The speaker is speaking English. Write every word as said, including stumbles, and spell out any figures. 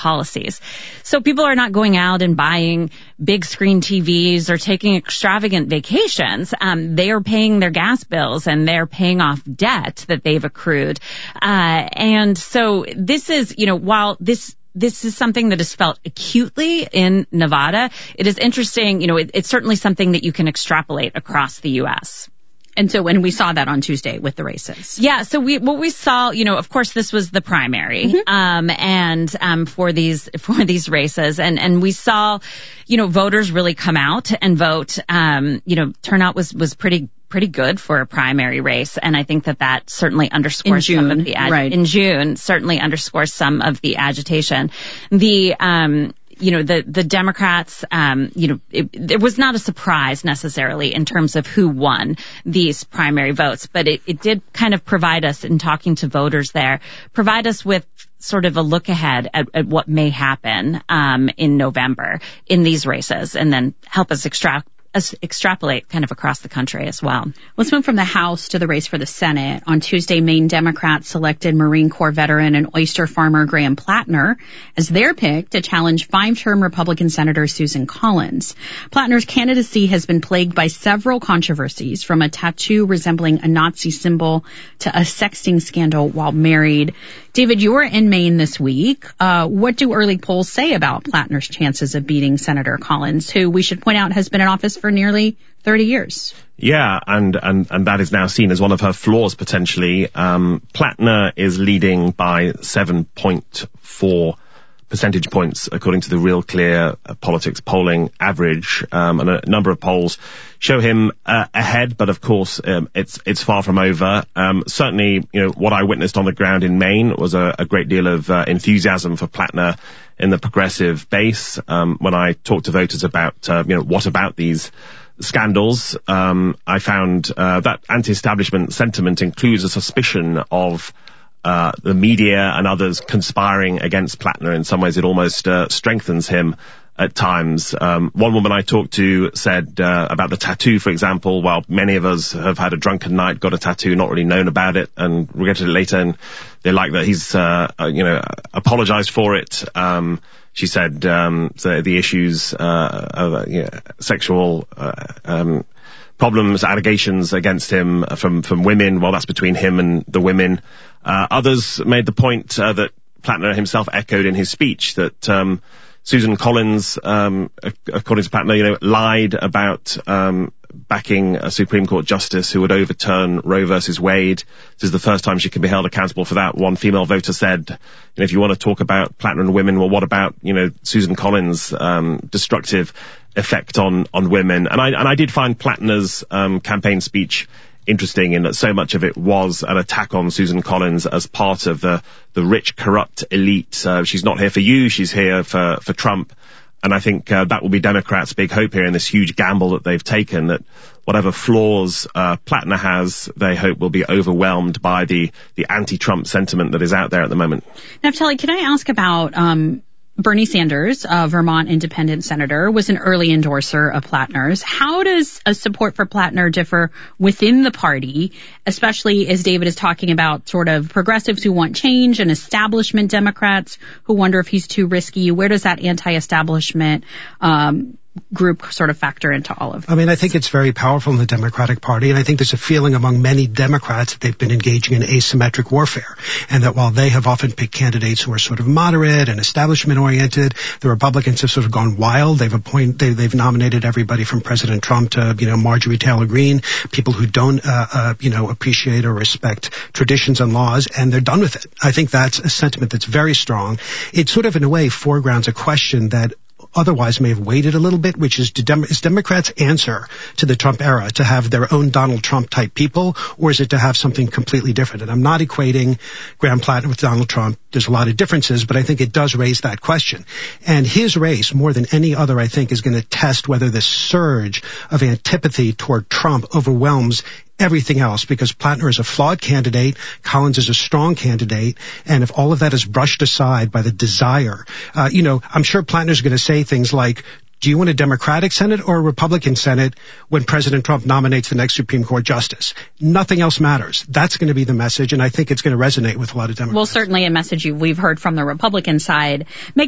policies. So people are not going out and buying big screen T Vs or taking extravagant vacations. Um, they are paying their gas bills and they're paying off debt that they've accrued. Uh, and so this is, you know, while this This is something that is felt acutely in Nevada, it is interesting, you know, it, it's certainly something that you can extrapolate across the U S. And so when we saw that on Tuesday with the races. Yeah, so we what we saw, you know, of course this was the primary mm-hmm. um and um for these for these races and and we saw, you know, voters really come out and vote. Um you know, turnout was was pretty pretty good for a primary race, and I think that that certainly underscores in June, some of the ag- right. in June certainly underscores some of the agitation. The um you know, the, the Democrats, um, you know, it, it was not a surprise necessarily in terms of who won these primary votes, but it, it did kind of provide us, in talking to voters there, provide us with sort of a look ahead at, at what may happen, um, in November in these races, and then help us extract, us extrapolate kind of across the country as well. Let's move from the House to the race for the Senate. On Tuesday, Maine Democrats selected Marine Corps veteran and oyster farmer Graham Plattner as their pick to challenge five-term Republican Senator Susan Collins. Plattner's candidacy has been plagued by several controversies, from a tattoo resembling a Nazi symbol to a sexting scandal while married. David, you were in Maine this week. Uh, what do early polls say about Plattner's chances of beating Senator Collins, who we should point out has been in office for nearly thirty years? Yeah, and, and, and that is now seen as one of her flaws, potentially. Um, Plattner is leading by seven point four percentage points, according to the Real Clear uh, Politics polling average, um, and a number of polls show him uh, ahead, but of course um, it's it's far from over. Um, certainly, you know, what I witnessed on the ground in Maine was a, a great deal of uh, enthusiasm for Plattner in the progressive base. Um, when I talked to voters about, uh, you know, what about these scandals, um, I found uh, that anti-establishment sentiment includes a suspicion of Uh, the media and others conspiring against Plattner. In some ways, it almost uh, strengthens him at times. Um, one woman I talked to said uh, about the tattoo, for example, while many of us have had a drunken night, got a tattoo, not really known about it, and regretted it later, and they like that he's, uh, uh, you know, apologized for it. Um, she said um, the, the issues uh, of uh, you know, sexual uh, um, problems, allegations against him from, from women, well, that's between him and the women. Uh, others made the point uh, that Plattner himself echoed in his speech, that um, Susan Collins, um, according to Plattner, you know, lied about um, backing a Supreme Court justice who would overturn Roe versus Wade. This is the first time she can be held accountable for that. One female voter said, you know, if you want to talk about Plattner and women, well, what about, you know, Susan Collins' um, destructive effect on on women? And I and I did find Plattner's um, campaign speech interesting in that so much of it was an attack on Susan Collins as part of the the rich, corrupt elite. Uh, she's not here for you, she's here for for Trump. And I think uh, that will be Democrats' big hope here in this huge gamble that they've taken, that whatever flaws uh, Plattner has, they hope will be overwhelmed by the the anti-Trump sentiment that is out there at the moment. Naftali, can I ask about um Bernie Sanders, a Vermont independent senator, was an early endorser of Plattner's. How does a support for Plattner differ within the party, especially as David is talking about sort of progressives who want change and establishment Democrats who wonder if he's too risky? Where does that anti-establishment um group sort of factor into all of this? I mean, I think it's very powerful in the Democratic Party, and I think there's a feeling among many Democrats that they've been engaging in asymmetric warfare, and that while they have often picked candidates who are sort of moderate and establishment-oriented, the Republicans have sort of gone wild. They've appointed, they, they've nominated everybody from President Trump to, you know, Marjorie Taylor Greene, people who don't, uh, uh, you know, appreciate or respect traditions and laws, and they're done with it. I think that's a sentiment that's very strong. It sort of, in a way, foregrounds a question that otherwise may have waited a little bit, which is, do Dem- is Democrats' answer to the Trump era to have their own Donald Trump-type people, or is it to have something completely different? And I'm not equating Graham Plattner with Donald Trump. There's a lot of differences, but I think it does raise that question. And his race, more than any other, I think, is going to test whether this surge of antipathy toward Trump overwhelms everything else, because Plattner is a flawed candidate, Collins is a strong candidate, and if all of that is brushed aside by the desire, uh, you know, I'm sure Plattner's going to say things like, do you want a Democratic Senate or a Republican Senate when President Trump nominates the next Supreme Court justice? Nothing else matters. That's going to be the message, and I think it's going to resonate with a lot of Democrats. Well, certainly a message we've heard from the Republican side. Megan